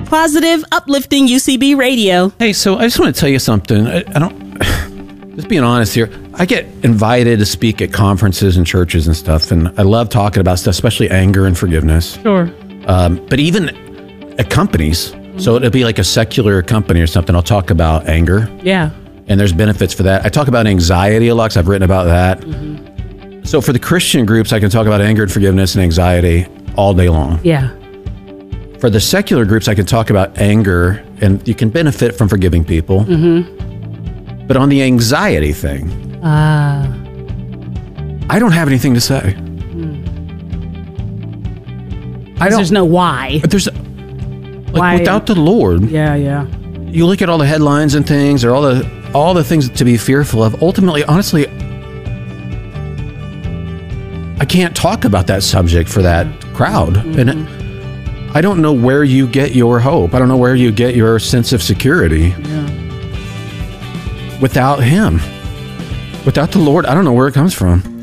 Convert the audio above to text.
positive, uplifting UCB radio. Hey, so I just want to tell you something. I don't, just being honest here, I get invited to speak at conferences and churches and stuff, and I love talking about stuff, especially anger and forgiveness. Sure. But even at companies, so it'll be like a secular company or something, I'll talk about anger. Yeah. And there's benefits for that. I talk about anxiety a lot because I've written about that. So for the Christian groups, I can talk about anger and forgiveness and anxiety all day long. Yeah. For the secular groups, I can talk about anger, and you can benefit from forgiving people. But on the anxiety thing, I don't have anything to say. There's no why. There's Why? without the Lord. Yeah, yeah. You look at all the headlines and things, or all the things to be fearful of. Ultimately, honestly, I can't talk about that subject for that crowd. And I don't know where you get your hope. I don't know where you get your sense of security. Without Him. Without the Lord, I don't know where it comes from.